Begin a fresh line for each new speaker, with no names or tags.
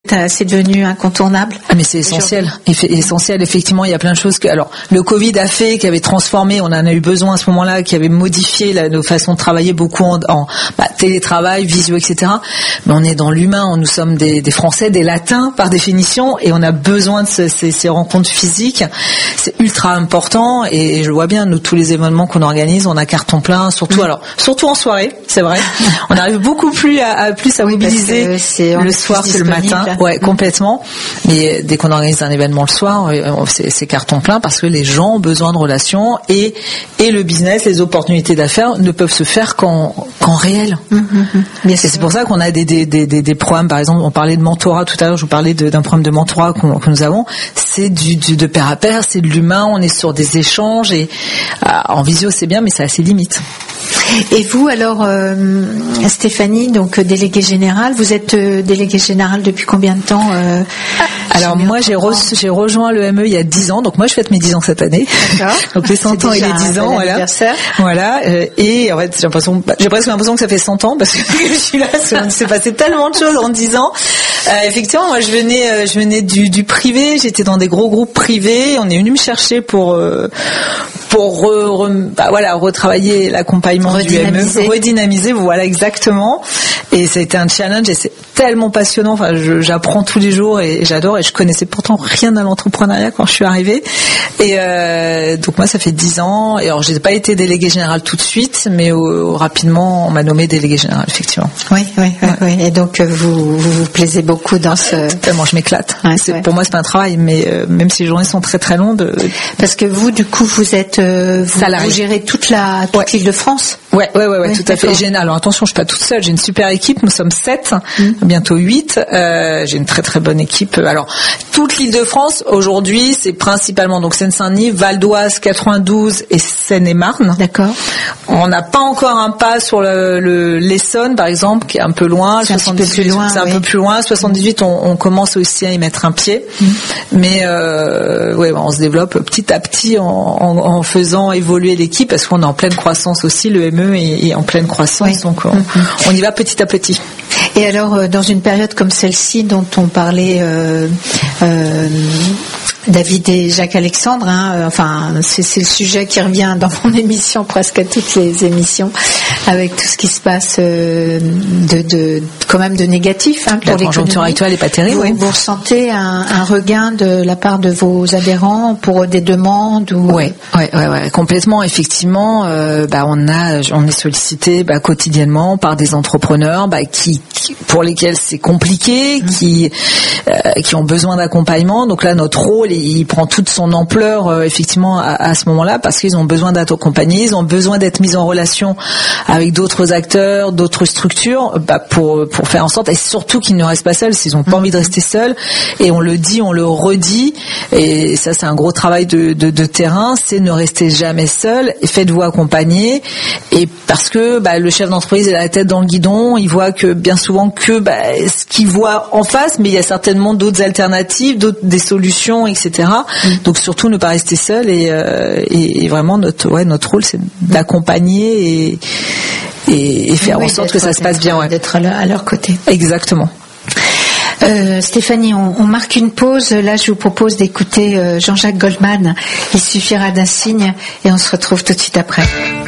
C'est devenu incontournable.
Ah mais c'est essentiel. Essentiel, effectivement, il y a plein de choses que, alors, le Covid a fait, qui avait transformé, on en a eu besoin à ce moment-là, qui avait modifié nos façons de travailler beaucoup en télétravail, visio, etc. Mais on est dans l'humain, nous sommes des Français, des Latins par définition, et on a besoin de ces rencontres physiques. C'est ultra important, et je vois bien, nous, tous les événements qu'on organise, on a carton plein, surtout en soirée, c'est vrai. On arrive beaucoup plus à mobiliser le soir que le matin. Ouais, complètement. Mais dès qu'on organise un événement le soir, c'est carton plein parce que les gens ont besoin de relations et le business, les opportunités d'affaires ne peuvent se faire qu'en réel. C'est pour ça qu'on a des programmes, par exemple, on parlait de mentorat tout à l'heure, je vous parlais d'un programme de mentorat que nous avons. C'est de pair à pair, c'est de l'humain, on est sur des échanges et en visio c'est bien, mais ça a ses limites.
Et vous alors, Stéphanie, donc déléguée générale, vous êtes déléguée générale depuis combien de temps
Alors moi j'ai rejoint le ME il y a 10 ans, donc moi je fête mes 10 ans cette année. D'accord. Donc les 100 ans et les 10 ans, voilà. Et en fait j'ai presque l'impression que ça fait 100 ans parce que je suis là, il s'est passé tellement de choses en 10 ans. Effectivement, moi je venais du privé, j'étais dans des gros groupes privés, on est venu me chercher pour retravailler l'accompagnement du ME, redynamiser, voilà exactement. Et ça a été un challenge et c'est tellement passionnant. Enfin, j'apprends tous les jours et j'adore. Et je connaissais pourtant rien à l'entrepreneuriat quand je suis arrivée. Et donc moi, ça fait 10 ans. Et alors, j'ai pas été déléguée générale tout de suite, mais rapidement, on m'a nommée déléguée générale, effectivement.
Oui. Et donc, vous plaisez beaucoup dans ce.
Tellement, je m'éclate. Pour moi, c'est pas un travail, mais même si les journées sont très très longues.
Parce que vous, du coup, vous êtes vous gérez toute l'Île-de-France.
Ouais, tout à fait. Alors attention, je suis pas toute seule. J'ai une super équipe. Nous sommes 7, bientôt 8. J'ai une très très bonne équipe. Alors toute l'Île-de-France aujourd'hui, c'est principalement donc Seine-Saint-Denis, Val d'Oise, 92 et Seine-et-Marne.
D'accord.
On n'a pas encore un pas sur l'Essonne, par exemple, qui est un peu loin.
C'est un peu plus loin.
78, on commence aussi à y mettre un pied. Mais on se développe petit à petit en faisant évoluer l'équipe parce qu'on est en pleine croissance aussi. Le ME est en pleine croissance, donc on y va petit à petit.
Et alors, dans une période comme celle-ci dont on parlait, David et Jacques-Alexandre, c'est le sujet qui revient dans mon émission, presque à toutes les émissions, avec tout ce qui se passe quand même de négatif pour l'économie.
La conjoncture actuelle n'est pas terrible.
Vous ressentez un regain de la part de vos adhérents pour des demandes ou...
Oui, complètement. Effectivement, on est sollicité quotidiennement par des entrepreneurs pour lesquels c'est compliqué, qui ont besoin d'accompagnement. Donc là, notre rôle, il prend toute son ampleur effectivement à ce moment-là parce qu'ils ont besoin d'être accompagnés, ils ont besoin d'être mis en relation avec d'autres acteurs, d'autres structures pour faire en sorte, et surtout qu'ils ne restent pas seuls, s'ils n'ont pas envie de rester seuls. Et on le dit, on le redit, et ça c'est un gros travail de terrain, c'est ne rester jamais seul, faites-vous accompagner. Et parce que le chef d'entreprise a la tête dans le guidon, il voit que bien souvent ce qu'il voit en face, mais il y a certainement d'autres alternatives, des solutions, etc. Donc surtout ne pas rester seul et vraiment notre rôle c'est d'accompagner et faire en sorte que ça se passe bien.
D'être à leur côté.
Exactement.
Stéphanie, on marque une pause. Là, je vous propose d'écouter Jean-Jacques Goldman. Il suffira d'un signe et on se retrouve tout de suite après.